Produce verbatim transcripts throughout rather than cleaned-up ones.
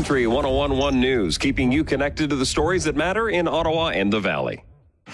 Country one oh one point one News, keeping you connected to the stories that matter in Ottawa and the Valley.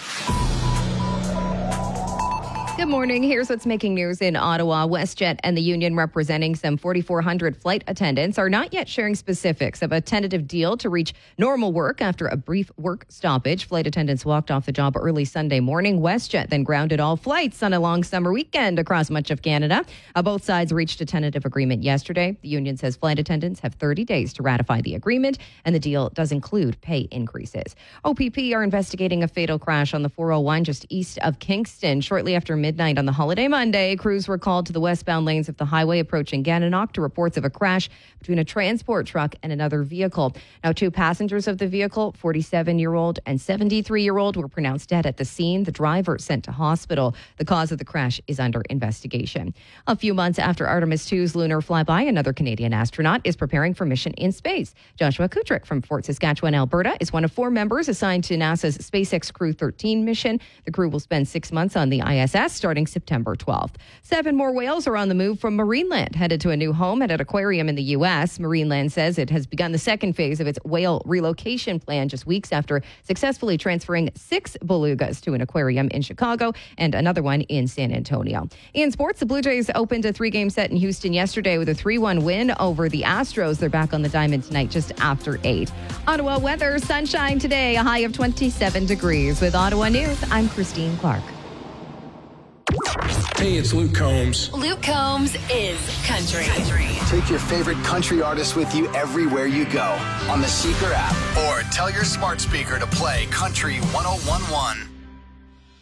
Good morning. Here's what's making news in Ottawa. WestJet and the union representing some forty-four hundred flight attendants are not yet sharing specifics of a tentative deal to reach normal work after a brief work stoppage. Flight attendants walked off the job early Sunday morning. WestJet then grounded all flights on a long summer weekend across much of Canada. Uh, both sides reached a tentative agreement yesterday. The union says flight attendants have thirty days to ratify the agreement, and the deal does include pay increases. O P P are investigating a fatal crash on the four oh one just east of Kingston. Shortly after midnight on the holiday Monday, crews were called to the westbound lanes of the highway approaching Gananoque to reports of a crash between a transport truck and another vehicle. Now, two passengers of the vehicle, forty-seven-year-old and seventy-three-year-old, were pronounced dead at the scene. The driver sent to hospital. The cause of the crash is under investigation. A few months after Artemis two's lunar flyby, another Canadian astronaut is preparing for mission in space. Joshua Kutrick from Fort Saskatchewan, Alberta, is one of four members assigned to NASA's SpaceX Crew thirteen mission. The crew will spend six months on the I S S starting September twelfth. Seven more whales are on the move from Marineland, headed to a new home at an aquarium in the U S. Marineland says it has begun the second phase of its whale relocation plan just weeks after successfully transferring six belugas to an aquarium in Chicago and another one in San Antonio. In sports, the Blue Jays opened a three-game set in Houston yesterday with a three one win over the Astros. They're back on the diamond tonight just after eight. Ottawa weather, sunshine today, a high of twenty-seven degrees. With Ottawa News, I'm Christine Clark. Hey, it's Luke Combs. Luke Combs is country. country. Take your favorite country artist with you everywhere you go on the Seeker app or tell your smart speaker to play Country one oh one point one.